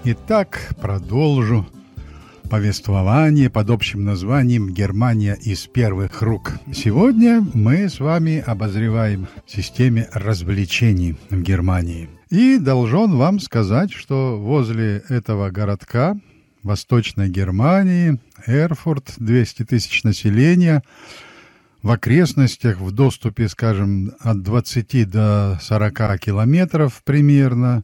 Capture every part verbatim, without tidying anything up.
Итак, продолжу повествование под общим названием «Германия из первых рук». Сегодня мы с вами обозреваем системе развлечений в Германии. И должен вам сказать, что возле этого городка Восточной Германии, Эрфурт, двести тысяч населения, в окрестностях в доступе, скажем, от двадцати до сорока километров примерно,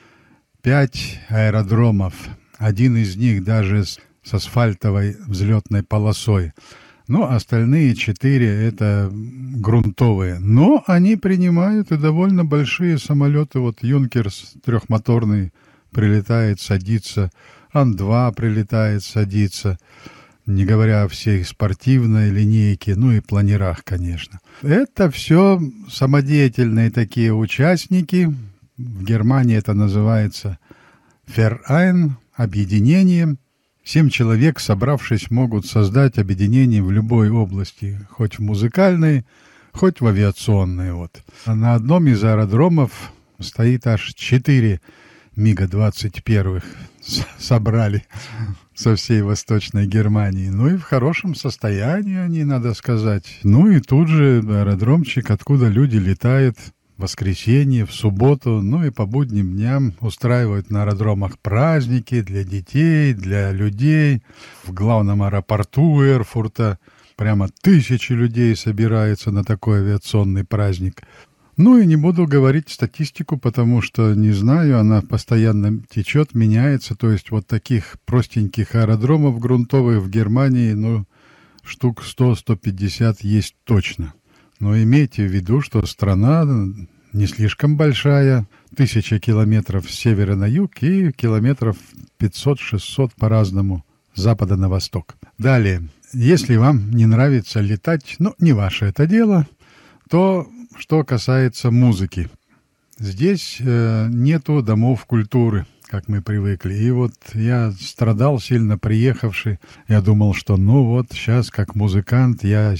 пять аэродромов. Один из них даже с, с асфальтовой взлетной полосой. Ну, остальные четыре – это грунтовые. Но они принимают и довольно большие самолеты. Вот Юнкерс трехмоторный прилетает, садится. Ан два прилетает, садится. Не говоря о всей спортивной линейке, ну и планерах, конечно. Это все самодеятельные такие участники. В Германии это называется «Verein», объединение. Семь человек, собравшись, могут создать объединение в любой области, хоть в музыкальной, хоть в авиационной. Вот. А на одном из аэродромов стоит аж четыре МиГа двадцать один собрали со всей Восточной Германии. Ну и в хорошем состоянии они, надо сказать. Ну и тут же аэродромчик, откуда люди летают в воскресенье, в субботу, ну и по будним дням устраивают на аэродромах праздники для детей, для людей. В главном аэропорту Эрфурта прямо тысячи людей собираются на такой авиационный праздник. Ну и не буду говорить статистику, потому что не знаю, она постоянно течет, меняется. То есть вот таких простеньких аэродромов грунтовых в Германии, ну, штук сто - сто пятьдесят есть точно. Но имейте в виду, что страна не слишком большая, тысяча километров с севера на юг и километров пятьсот-шестьсот по-разному с запада на восток. Далее, если вам не нравится летать, ну, не ваше это дело, то что касается музыки. Здесь э, нету домов культуры, как мы привыкли. И вот я страдал сильно приехавший. Я думал, что ну вот сейчас как музыкант я